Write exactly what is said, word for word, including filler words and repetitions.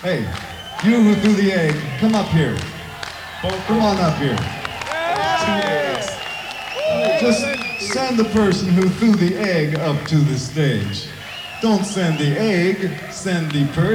Hey, you who threw the egg, come up here. Come on up here. Just send the person who threw the egg up to the stage. Don't send the egg, send the person.